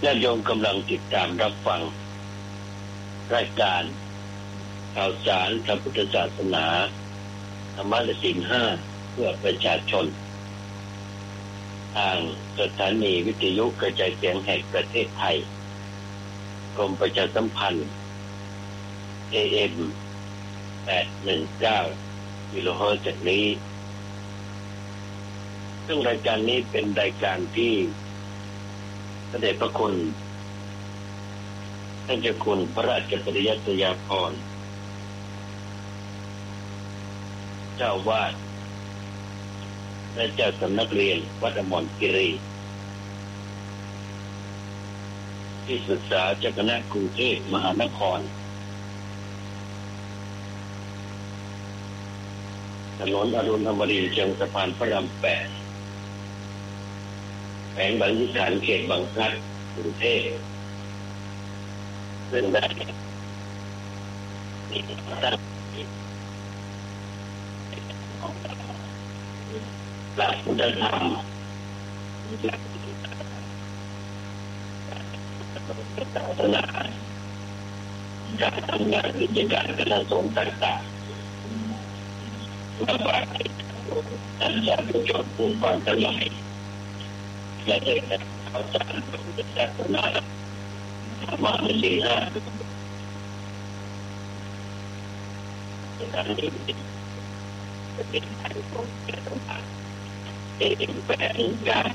ญาติโยมกำลังติดตามรับฟังรายการข่าวสารพระพุทธศาสนาธรรมะและศีลห้าเพื่อประชาชนทางสถานีวิทยุกระจายเสียงแห่งประเทศไทยกรมประชาสัมพันธ์ AM 819กิโลเฮิรตซ์จากนี้ซึ่งรายการนี้เป็นรายการที่พระเดชพระคุณท่านเจ้าคุณพระราชปริยัติยาภรณ์เจ้าวาดและเจ้าสำนักเรียนวัดอมรคีรีที่ศึกษาจากคณะกรุงเทพมหานครถนนอรุณอมรินทร์เชิงสะพานพระราม 8แขวงบางยี่ขันธ์เขตบางพลัดกรุงเทพซึ่งได้ตั้งหลักพุทธธรรมศาสนาการทำงานกิจการคณะสงฆ์ต่างๆมาฝากท่านสาธุชนผู้ฟังทั้งหลายและได้ข่าวสารพระพุทธศาสนาธรรมะและศีลห้าการนี้เป็นทางของแก่ต้องการเองแปลงการ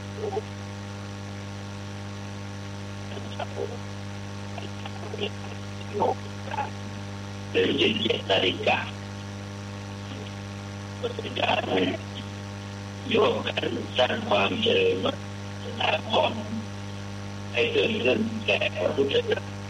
หรือ17 นาฬิกาเป็นการร่วมกันสร้างความเจริญสถาพรให้เกิดขึ้นแก่พระพุทธศาสนา